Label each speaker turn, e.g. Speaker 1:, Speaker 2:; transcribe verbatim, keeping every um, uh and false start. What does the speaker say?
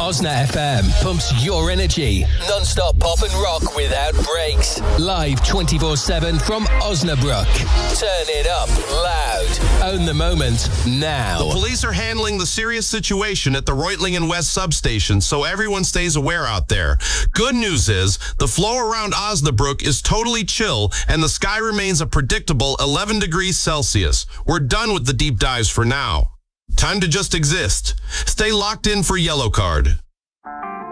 Speaker 1: Osna F M pumps your energy. Non-stop pop and rock without breaks. Live twenty-four seven from Osnabrück. Turn it up loud. Own the moment now.
Speaker 2: The police are handling the serious situation at the Reutlingen West substation, so everyone stays aware out there. Good news is, the flow around Osnabrück is totally chill, and the sky remains a predictable eleven degrees Celsius. We're done with the deep dives for now. Time to just exist. Stay locked in for Yellow Card.